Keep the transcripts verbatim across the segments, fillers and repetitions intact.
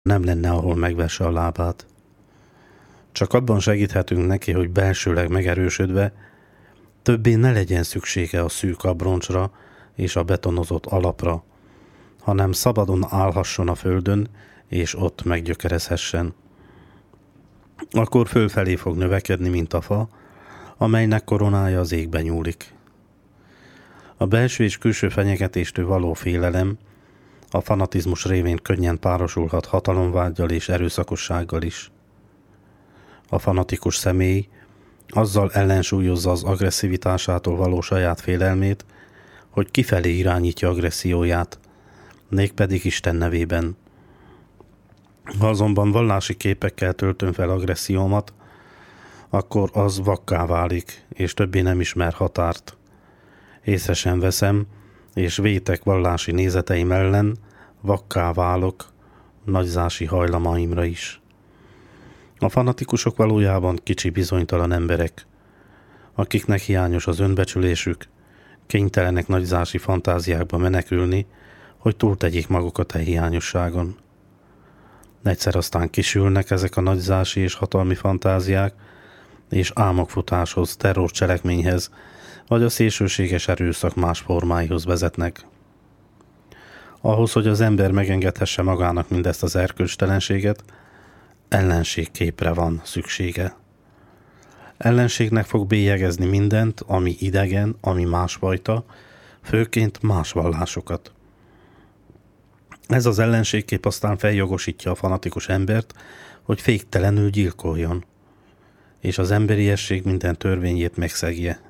nem lenne, ahol megvesse a lábát. Csak abban segíthetünk neki, hogy belsőleg megerősödve többé ne legyen szüksége a szűk abroncsra és a betonozott alapra, hanem szabadon állhasson a földön, és ott meggyökerezhessen. Akkor fölfelé fog növekedni, mint a fa, amelynek koronája az égbe nyúlik. A belső és külső fenyegetéstől való félelem a fanatizmus révén könnyen párosulhat hatalomvággyal és erőszakossággal is. A fanatikus személy azzal ellensúlyozza az agresszivitásától való saját félelmét, hogy kifelé irányítja agresszióját, mégpedig Isten nevében. Ha azonban vallási képekkel töltöm fel agressziómat, akkor az vakká válik, és többé nem ismer határt. Észre sem veszem, és vétek vallási nézeteim ellen, vakká válok nagyzási hajlamaimra is. A fanatikusok valójában kicsi bizonytalan emberek, akiknek hiányos az önbecsülésük, kénytelenek nagyzási fantáziákba menekülni, hogy túltegyék magukat a hiányosságon. Egyszer aztán kisülnek ezek a nagyzási és hatalmi fantáziák, és álmokfutáshoz, terrorcselekményhez, vagy a szélsőséges erőszak más formáihoz vezetnek. Ahhoz, hogy az ember megengedhesse magának mindezt az erkölcstelenséget, ellenségképre van szüksége. Ellenségnek fog bélyegezni mindent, ami idegen, ami másfajta, főként más vallásokat. Ez az ellenségkép aztán feljogosítja a fanatikus embert, hogy féktelenül gyilkoljon, és az emberiesség minden törvényét megszegje.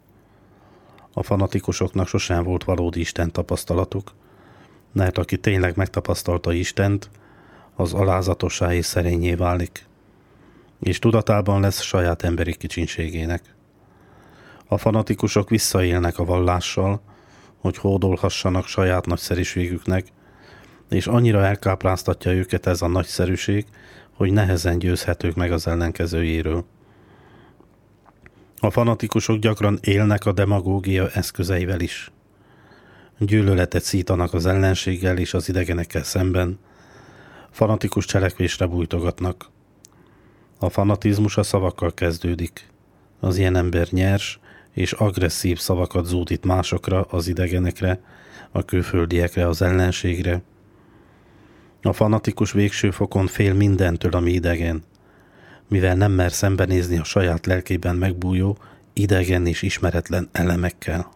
A fanatikusoknak sosem volt valódi Isten tapasztalatuk, mert aki tényleg megtapasztalta Istent, az alázatossá és szerényé válik, és tudatában lesz saját emberi kicsinségének. A fanatikusok visszaélnek a vallással, hogy hódolhassanak saját nagyszerűségüknek, és annyira elkápráztatja őket ez a nagyszerűség, hogy nehezen győzhetők meg az ellenkezőjéről. A fanatikusok gyakran élnek a demagógia eszközeivel is. Gyűlöletet szítanak az ellenséggel és az idegenekkel szemben, fanatikus cselekvésre bújtogatnak. A fanatizmus a szavakkal kezdődik. Az ilyen ember nyers és agresszív szavakat zúdít másokra, az idegenekre, a külföldiekre, az ellenségre. A fanatikus végső fokon fél mindentől, ami idegen, mivel nem mer szembenézni a saját lelkében megbújó, idegen és ismeretlen elemekkel.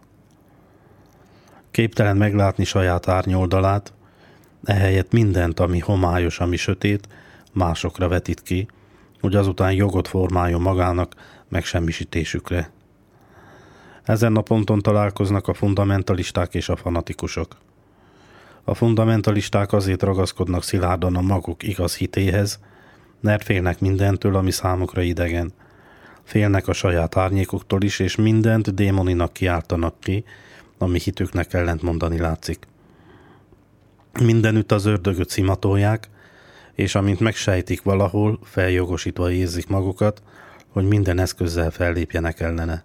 Képtelen meglátni saját árnyoldalát, ehelyett mindent, ami homályos, ami sötét, másokra vetít ki, hogy azután jogot formáljon magának megsemmisítésükre. Ezen a ponton találkoznak a fundamentalisták és a fanatikusok. A fundamentalisták azért ragaszkodnak szilárdan a maguk igaz hitéhez, mert félnek mindentől, ami számukra idegen. Félnek a saját árnyékuktól is, és mindent démoninak kiáltanak ki, ami hitüknek ellentmondani látszik. Mindenütt az ördögöt szimatolják, és amint megsejtik valahol, feljogosítva érzik magukat, hogy minden eszközzel fellépjenek ellene.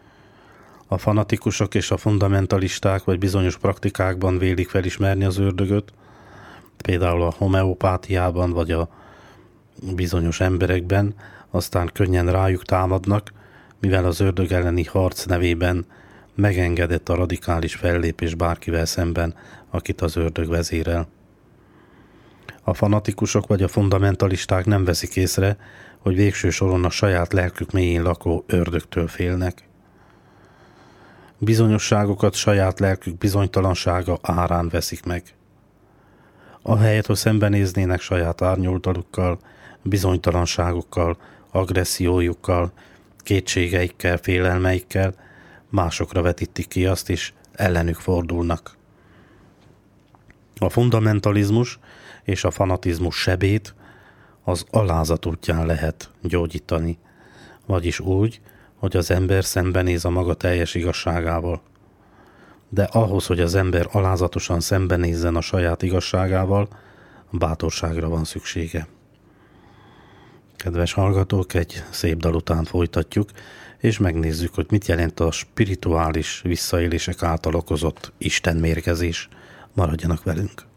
A fanatikusok és a fundamentalisták vagy bizonyos praktikákban vélik felismerni az ördögöt, például a homeopátiában vagy a bizonyos emberekben, aztán könnyen rájuk támadnak, mivel az ördög elleni harc nevében megengedett a radikális fellépés bárkivel szemben, akit az ördög vezérel. A fanatikusok vagy a fundamentalisták nem veszik észre, hogy végső soron a saját lelkük mélyén lakó ördögtől félnek. Bizonyosságokat saját lelkük bizonytalansága árán veszik meg. Ahelyett, hogy szembenéznének saját árnyoldalukkal, bizonytalanságokkal, agressziójukkal, kétségeikkel, félelmeikkel, másokra vetítik ki azt is, ellenük fordulnak. A fundamentalizmus és a fanatizmus sebét az alázat útján lehet gyógyítani, vagyis úgy, hogy az ember szembenéz a maga teljes igazságával. De ahhoz, hogy az ember alázatosan szembenézzen a saját igazságával, bátorságra van szüksége. Kedves hallgatók, egy szép dal után folytatjuk, és megnézzük, hogy mit jelent a spirituális visszaélések által okozott istenmérgezés. Maradjanak velünk!